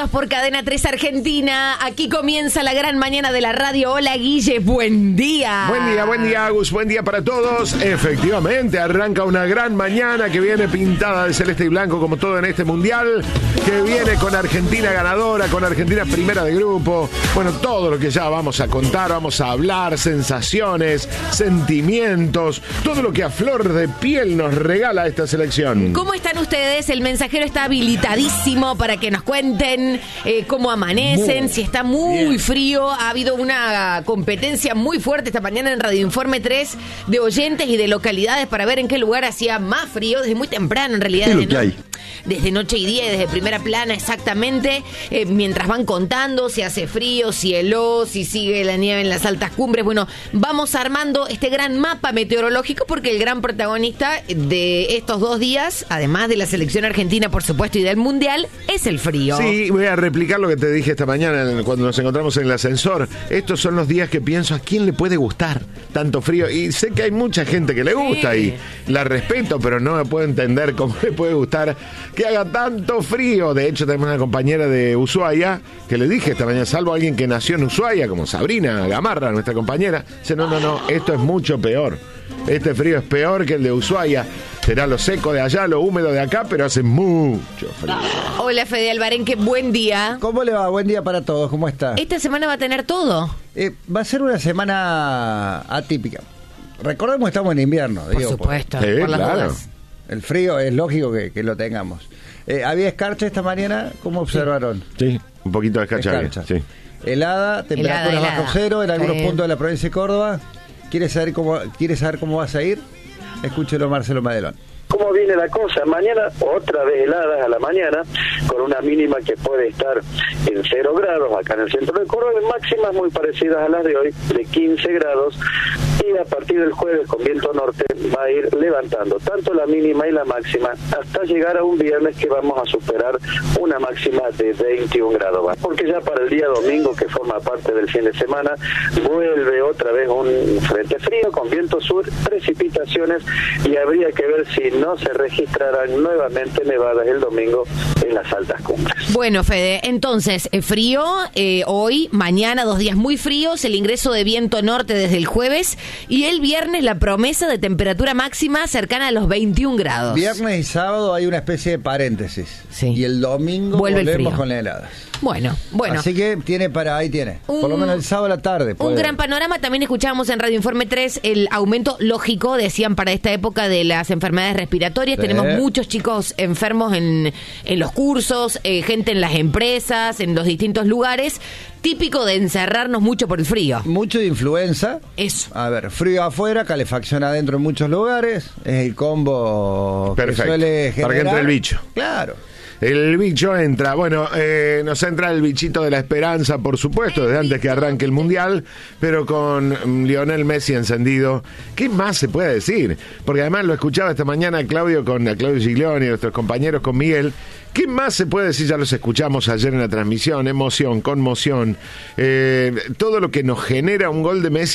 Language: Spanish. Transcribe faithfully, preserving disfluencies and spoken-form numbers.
Bienvenidos por Cadena tres Argentina. Aquí comienza la gran mañana de la radio. Hola, Guille, buen día. Buen día, buen día, Agus, buen día para todos. Efectivamente, arranca una gran mañana que viene pintada de celeste y blanco como todo en este mundial, que viene con Argentina ganadora, con Argentina primera de grupo. Bueno, todo lo que ya vamos a contar, vamos a hablar, sensaciones, sentimientos, todo lo que a flor de piel nos regala esta selección. ¿Cómo están ustedes? El mensajero está habilitadísimo para que nos cuenten eh, cómo amanecen, muy si está muy bien. Frío. Ha habido una competencia muy fuerte esta mañana en Radio Informe tres de oyentes y de localidades para ver en qué lugar hacía más frío, desde muy temprano en realidad. ¿Qué es lo desde, que no, hay? desde noche y día y desde primera plana exactamente, eh, mientras van contando si hace frío, si heló, si sigue la nieve en las altas cumbres. Bueno, vamos armando este gran mapa meteorológico porque el gran protagonista de estos dos días, además de la selección argentina por supuesto y del mundial, es el frío. Sí, voy a replicar lo que te dije esta mañana cuando nos encontramos en el ascensor. Estos son los días que pienso a quién le puede gustar tanto frío, y sé que hay mucha gente que le gusta, sí, y la respeto, pero no me puedo entender cómo le puede gustar que haga tanto frío. De hecho, tenemos una compañera de Ushuaia que le dije esta mañana, salvo alguien que nació en Ushuaia, como Sabrina Gamarra, nuestra compañera, dice, no, no, no, esto es mucho peor. Este frío es peor que el de Ushuaia. Será lo seco de allá, lo húmedo de acá, pero hace mucho frío. Hola, Fede Albarenque, buen día. ¿Cómo le va? Buen día para todos, ¿cómo está? ¿Esta semana va a tener todo? Eh, va a ser una semana atípica. Recordemos que estamos en invierno. Por digo, supuesto, por, sí, por las claro. dudas. El frío es lógico que, que lo tengamos. Eh, ¿Había escarcha esta mañana? ¿Cómo observaron? Sí, un poquito de escarcha. Escarcha. Sí. Helada, temperaturas helada, bajo helada. cero en algunos Sí. puntos de la provincia de Córdoba. ¿Quiere saber cómo, ¿quiere saber cómo vas a ir? Escúchelo, Marcelo Madelón. ¿Cómo viene la cosa? Mañana otra vez heladas a la mañana, con una mínima que puede estar en cero grados acá en el centro de Córdoba, máximas muy parecidas a las de hoy, de quince grados, y a partir del jueves con viento norte va a ir levantando tanto la mínima y la máxima hasta llegar a un viernes que vamos a superar una máxima de veintiún grados, porque ya para el día domingo, que forma parte del fin de semana, vuelve otra vez un frente frío con viento sur, precipitaciones, y habría que ver si no se registrarán nuevamente nevadas el domingo en las altas cumbres. Bueno, Fede, entonces, eh, frío eh, hoy, mañana, dos días muy fríos, el ingreso de viento norte desde el jueves, y el viernes la promesa de temperatura máxima cercana a los veintiún grados. Viernes y sábado hay una especie de paréntesis. Sí. Y el domingo Vuelve el volvemos frío. con las heladas. Bueno, bueno. Así que tiene para ahí, tiene. Un- Por lo menos el sábado a la tarde. Un puede. gran panorama. También escuchábamos en Radio Informe tres el aumento lógico, decían, para esta época de las enfermedades respiratorias. Sí. Tenemos muchos chicos enfermos en, en los cursos, eh, gente en las empresas, en los distintos lugares. Típico de encerrarnos mucho por el frío. Mucho de influenza. Eso. A ver, frío afuera, calefacción adentro en muchos lugares. Es el combo Perfecto. que suele generar. Para que entre el bicho. Claro. El bicho entra, bueno, eh, nos entra el bichito de la esperanza, por supuesto, desde antes que arranque el Mundial, pero con mm, Lionel Messi encendido. ¿Qué más se puede decir? Porque además lo escuchaba esta mañana Claudio con a Claudio Giglioni y nuestros compañeros con Miguel. ¿Qué más se puede decir? Ya los escuchamos ayer en la transmisión. Emoción, conmoción, eh, todo lo que nos genera un gol de Messi